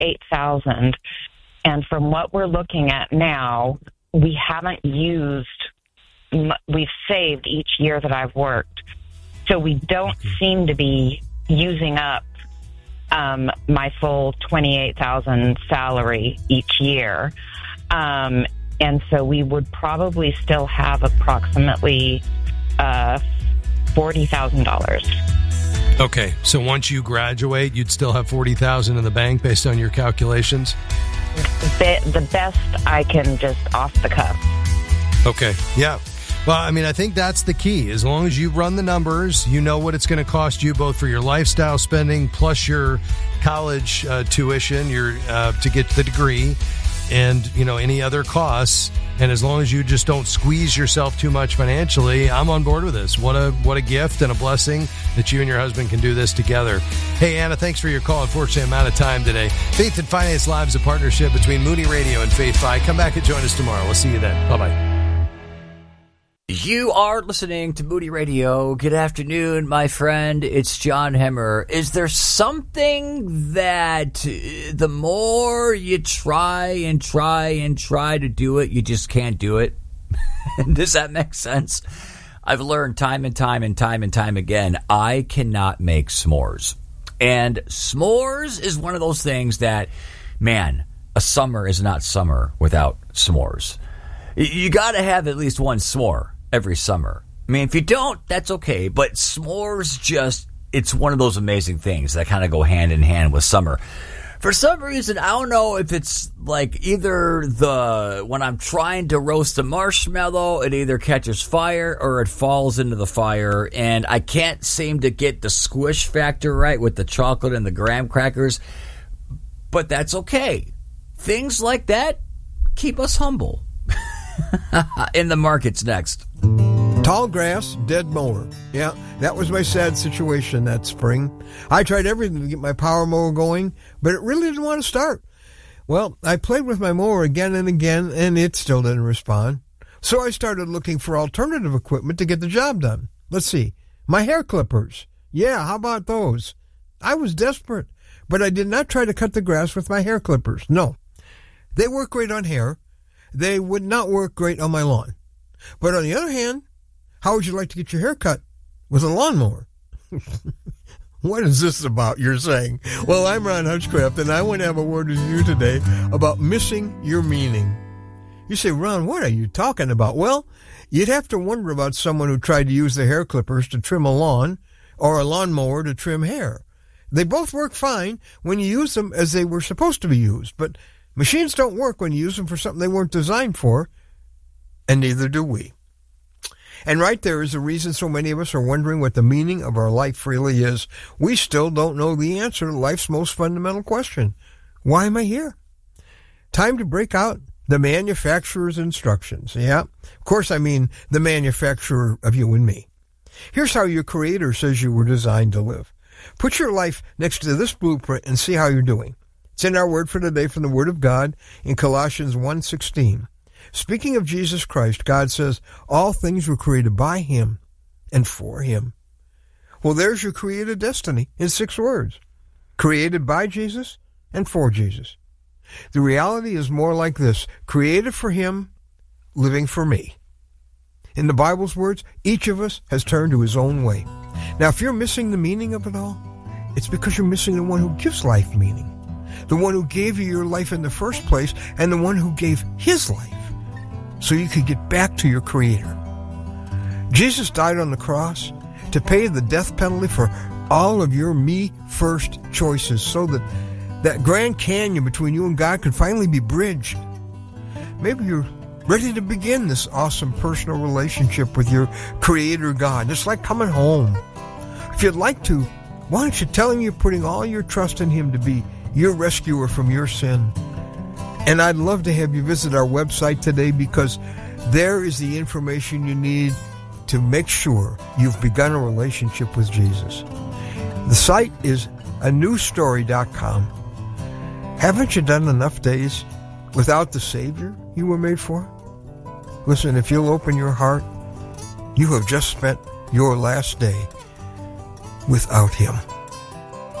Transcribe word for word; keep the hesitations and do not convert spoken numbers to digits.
eight thousand. And from what we're looking at now, we haven't used, we've saved each year that I've worked. So we don't seem to be using up um, my full twenty-eight thousand salary each year. Um, and so we would probably still have approximately uh, forty thousand dollars. Okay, so once you graduate, you'd still have forty thousand dollars in the bank based on your calculations? The, the best I can just off the cuff. Okay, yeah. Well, I mean, I think that's the key. As long as you run the numbers, you know what it's going to cost you both for your lifestyle spending plus your college uh, tuition, your uh, to get the degree, and, you know, any other costs. And as long as you just don't squeeze yourself too much financially, I'm on board with this. What a what a gift and a blessing that you and your husband can do this together. Hey, Anna, thanks for your call. Unfortunately, I'm out of time today. Faith and Finance Live is a partnership between Moody Radio and Faith Fi. Come back and join us tomorrow. We'll see you then. Bye-bye. You are listening to Moody Radio. Good afternoon, my friend. It's John Hemmer. Is there something that the more you try and try and try to do it, you just can't do it? Does that make sense? I've learned time and time and time and time again, I cannot make s'mores. And s'mores is one of those things that, man, a summer is not summer without s'mores. You got to have at least one s'more every summer. I mean, if you don't, that's okay. But s'mores just, it's one of those amazing things that kind of go hand in hand with summer. For some reason, I don't know if it's like either the, when I'm trying to roast a marshmallow, it either catches fire or it falls into the fire. And I can't seem to get the squish factor right with the chocolate and the graham crackers. But that's okay. Things like that keep us humble. In the markets next. Tall grass, dead mower. Yeah, that was my sad situation that spring. I tried everything to get my power mower going, but it really didn't want to start. Well, I played with my mower again and again, and it still didn't respond. So I started looking for alternative equipment to get the job done. Let's see. My hair clippers. Yeah, how about those? I was desperate, but I did not try to cut the grass with my hair clippers. No. They work great on hair. They would not work great on my lawn. But on the other hand, how would you like to get your hair cut with a lawnmower? What is this about, you're saying? Well, I'm Ron Hutchcraft, and I want to have a word with you today about missing your meaning. You say, Ron, what are you talking about? Well, you'd have to wonder about someone who tried to use the hair clippers to trim a lawn or a lawnmower to trim hair. They both work fine when you use them as they were supposed to be used, but machines don't work when you use them for something they weren't designed for, and neither do we. And right there is the reason so many of us are wondering what the meaning of our life really is. We still don't know the answer to life's most fundamental question. Why am I here? Time to break out the manufacturer's instructions. Yeah, of course I mean the manufacturer of you and me. Here's how your Creator says you were designed to live. Put your life next to this blueprint and see how you're doing. It's in our word for today from the Word of God in Colossians one sixteen. Speaking of Jesus Christ, God says, all things were created by Him and for Him. Well, there's your created destiny in six words. Created by Jesus and for Jesus. The reality is more like this. Created for Him, living for me. In the Bible's words, each of us has turned to his own way. Now, if you're missing the meaning of it all, it's because you're missing the one who gives life meaning. The one who gave you your life in the first place, and the one who gave His life so you could get back to your Creator. Jesus died on the cross to pay the death penalty for all of your me-first choices so that that Grand Canyon between you and God could finally be bridged. Maybe you're ready to begin this awesome personal relationship with your Creator God. It's like coming home. If you'd like to, why don't you tell Him you're putting all your trust in Him to be your rescuer from your sin? And I'd love to have you visit our website today, because there is the information you need to make sure you've begun a relationship with Jesus. The site is a new story dot com. Haven't you done enough days without the Savior you were made for? Listen, if you'll open your heart, you have just spent your last day without Him.